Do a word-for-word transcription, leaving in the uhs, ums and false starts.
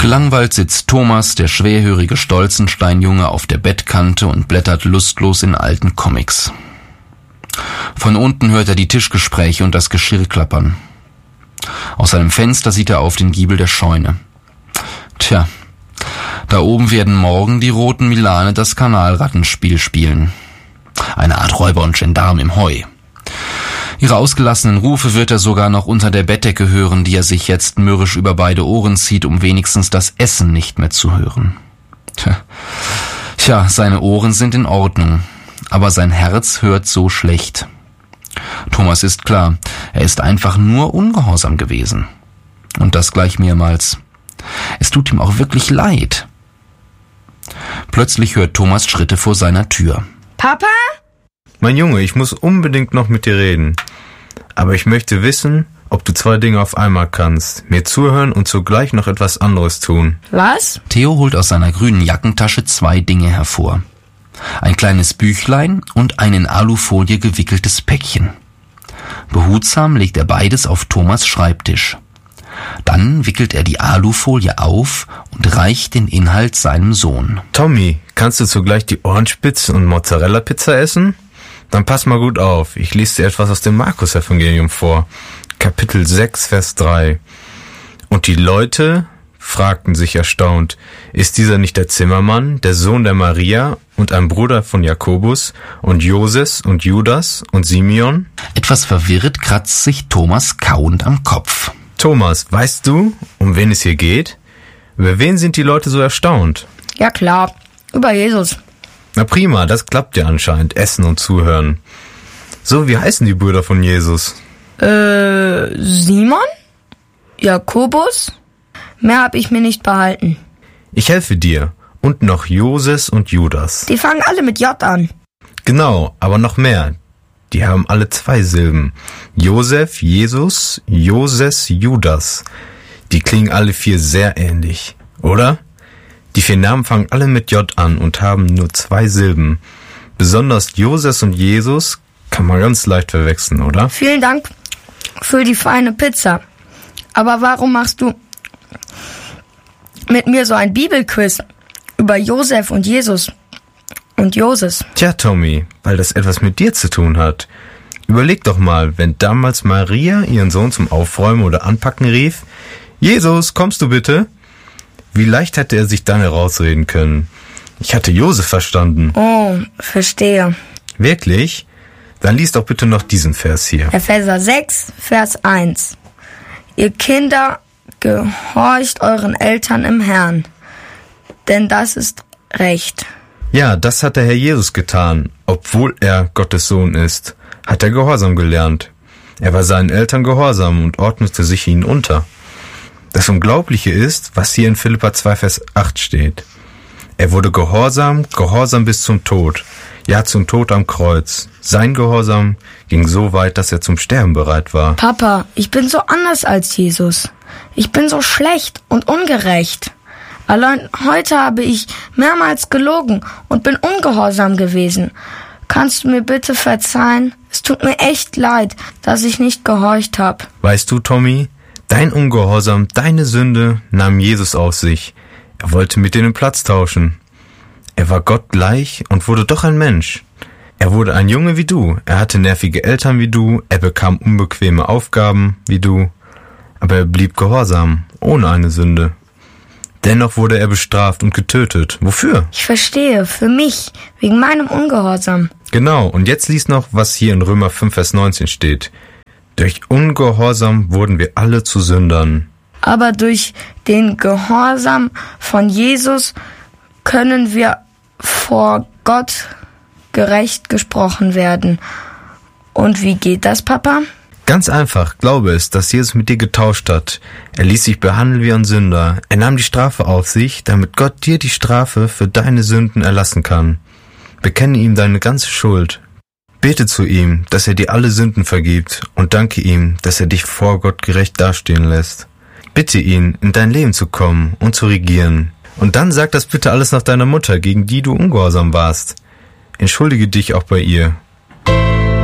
Gelangweilt sitzt Thomas, der schwerhörige Stolzensteinjunge, auf der Bettkante und blättert lustlos in alten Comics. Von unten hört er die Tischgespräche und das Geschirr klappern. Aus seinem Fenster sieht er auf den Giebel der Scheune. Tja, da oben werden morgen die roten Milane das Kanalrattenspiel spielen. Eine Art Räuber und Gendarm im Heu. Ihre ausgelassenen Rufe wird er sogar noch unter der Bettdecke hören, die er sich jetzt mürrisch über beide Ohren zieht, um wenigstens das Essen nicht mehr zu hören. Tja, Tja, seine Ohren sind in Ordnung, aber sein Herz hört so schlecht. Thomas ist klar, er ist einfach nur ungehorsam gewesen. Und das gleich mehrmals. Es tut ihm auch wirklich leid. Plötzlich hört Thomas Schritte vor seiner Tür. Papa? Mein Junge, ich muss unbedingt noch mit dir reden. Aber ich möchte wissen, ob du zwei Dinge auf einmal kannst. Mir zuhören und zugleich noch etwas anderes tun. Was? Theo holt aus seiner grünen Jackentasche zwei Dinge hervor. Ein kleines Büchlein und ein in Alufolie gewickeltes Päckchen. Behutsam legt er beides auf Thomas' Schreibtisch. Dann wickelt er die Alufolie auf und reicht den Inhalt seinem Sohn. Tommy, kannst du zugleich die Ohrenspitzen und Mozzarella-Pizza essen? Dann pass mal gut auf, ich lese dir etwas aus dem Markus-Evangelium vor. Kapitel sechs, Vers drei. Und die Leute fragten sich erstaunt, ist dieser nicht der Zimmermann, der Sohn der Maria und ein Bruder von Jakobus und Joses und Judas und Simeon? Etwas verwirrt kratzt sich Thomas kauend am Kopf. Thomas, weißt du, um wen es hier geht? Über wen sind die Leute so erstaunt? Ja klar, über Jesus. Na prima, das klappt ja anscheinend, Essen und Zuhören. So, wie heißen die Brüder von Jesus? Äh, Simon? Jakobus? Mehr hab ich mir nicht behalten. Ich helfe dir. Und noch Joses und Judas. Die fangen alle mit J an. Genau, aber noch mehr. Die haben alle zwei Silben. Josef, Jesus, Joses, Judas. Die klingen alle vier sehr ähnlich, oder? Die vier Namen fangen alle mit J an und haben nur zwei Silben. Besonders Joses und Jesus kann man ganz leicht verwechseln, oder? Vielen Dank für die feine Pizza. Aber warum machst du mit mir so ein Bibelquiz über Josef und Jesus und Joses? Tja, Tommy, weil das etwas mit dir zu tun hat. Überleg doch mal, wenn damals Maria ihren Sohn zum Aufräumen oder Anpacken rief, Jesus, kommst du bitte? Wie leicht hätte er sich dann herausreden können? Ich hatte Josef verstanden. Oh, verstehe. Wirklich? Dann lies doch bitte noch diesen Vers hier. Epheser sechs, Vers eins. Ihr Kinder, gehorcht euren Eltern im Herrn, denn das ist Recht. Ja, das hat der Herr Jesus getan. Obwohl er Gottes Sohn ist, hat er Gehorsam gelernt. Er war seinen Eltern gehorsam und ordnete sich ihnen unter. Das Unglaubliche ist, was hier in Philipper zwei, Vers acht steht. Er wurde gehorsam, gehorsam bis zum Tod. Ja, zum Tod am Kreuz. Sein Gehorsam ging so weit, dass er zum Sterben bereit war. Papa, ich bin so anders als Jesus. Ich bin so schlecht und ungerecht. Allein heute habe ich mehrmals gelogen und bin ungehorsam gewesen. Kannst du mir bitte verzeihen? Es tut mir echt leid, dass ich nicht gehorcht habe. Weißt du, Tommy, dein Ungehorsam, deine Sünde nahm Jesus auf sich. Er wollte mit dir den Platz tauschen. Er war Gott gleich und wurde doch ein Mensch. Er wurde ein Junge wie du. Er hatte nervige Eltern wie du. Er bekam unbequeme Aufgaben wie du. Aber er blieb gehorsam, ohne eine Sünde. Dennoch wurde er bestraft und getötet. Wofür? Ich verstehe, für mich, wegen meinem Ungehorsam. Genau, und jetzt lies noch, was hier in Römer fünf, Vers neunzehn steht. Durch Ungehorsam wurden wir alle zu Sündern. Aber durch den Gehorsam von Jesus können wir vor Gott gerecht gesprochen werden. Und wie geht das, Papa? Ganz einfach, glaube es, dass Jesus mit dir getauscht hat. Er ließ sich behandeln wie ein Sünder. Er nahm die Strafe auf sich, damit Gott dir die Strafe für deine Sünden erlassen kann. Bekenne ihm deine ganze Schuld. Bete zu ihm, dass er dir alle Sünden vergibt und danke ihm, dass er dich vor Gott gerecht dastehen lässt. Bitte ihn, in dein Leben zu kommen und zu regieren. Und dann sag das bitte alles nach deiner Mutter, gegen die du ungehorsam warst. Entschuldige dich auch bei ihr.